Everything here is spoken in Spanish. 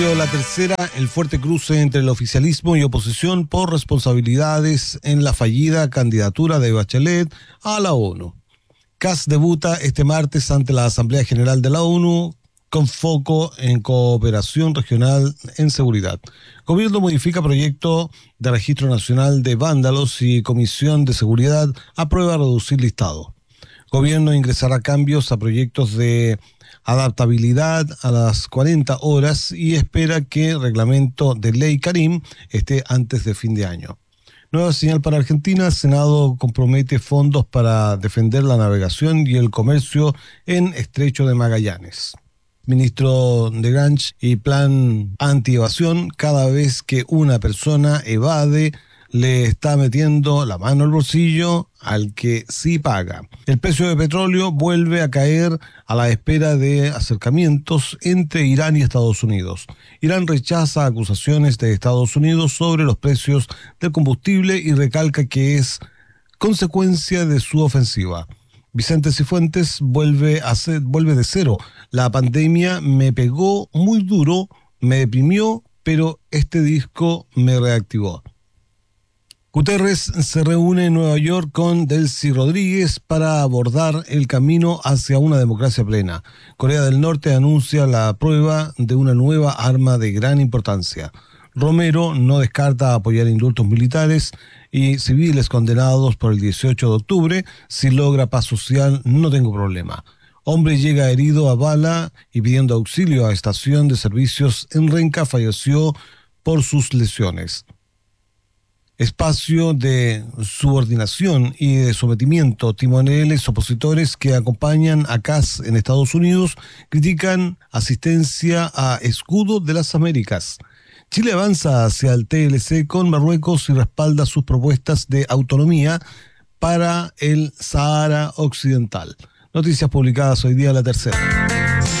La tercera, el fuerte cruce entre el oficialismo y oposición por responsabilidades en la fallida candidatura de Bachelet a la ONU. Kast debuta este martes ante la Asamblea General de la ONU con foco en cooperación regional en seguridad. Gobierno modifica proyecto de registro nacional de vándalos y Comisión de Seguridad aprueba reducir listado. Gobierno ingresará cambios a proyectos de adaptabilidad a las 40 horas y espera que el reglamento de ley Karim esté antes de fin de año. Nueva señal para Argentina, Senado compromete fondos para defender la navegación y el comercio en Estrecho de Magallanes. Ministro de Granch y plan anti-evasión, cada vez que una persona evade, le está metiendo la mano al bolsillo al que sí paga. El precio de petróleo vuelve a caer a la espera de acercamientos entre Irán y Estados Unidos. Irán rechaza acusaciones de Estados Unidos sobre los precios del combustible y recalca que es consecuencia de su ofensiva. Vicente Cifuentes vuelve de cero. La pandemia me pegó muy duro, me deprimió, pero este disco me reactivó. Guterres se reúne en Nueva York con Delcy Rodríguez para abordar el camino hacia una democracia plena. Corea del Norte anuncia la prueba de una nueva arma de gran importancia. Romero no descarta apoyar indultos militares y civiles condenados por el 18 de octubre. Si logra paz social, no tengo problema. Hombre llega herido a bala y pidiendo auxilio a estación de servicios en Renca falleció por sus lesiones. Espacio de subordinación y de sometimiento. Timoneles opositores que acompañan a Kast en Estados Unidos critican asistencia a Escudo de las Américas. Chile avanza hacia el TLC con Marruecos y respalda sus propuestas de autonomía para el Sahara Occidental. Noticias publicadas hoy día, La Tercera.